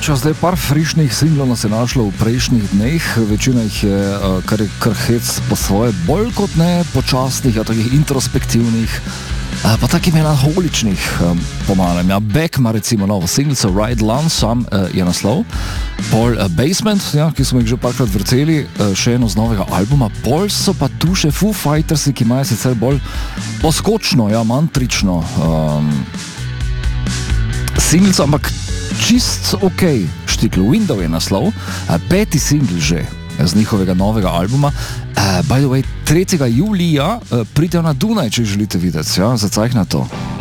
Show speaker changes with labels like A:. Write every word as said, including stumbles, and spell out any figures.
A: Lučo, zdaj par frišnih singlov nas je našlo v prejšnjih dneh, večina jih je uh, kar, kar hec po svoje, bolj kot ne počasnih, a takih introspektivnih, uh, pa takih melanholičnih um, pomalem. Ja, Beck ima recimo novo singlico Ride Lonesome uh, je naslov, pol uh, Basement, ja, ki smo jih že parkrat vrteli, uh, še eno z novega albuma, pol so pa tu še Foo Fightersi, ki imajo sicer bolj poskočno, ja, mantrično um, singlico, ampak čist ok, štikl Window je naslov, peti singl že z njihovega novega albuma. Uh, by the way, tretjega julija uh, pridete na Dunaj, če želite videti, ja, zacajh na to.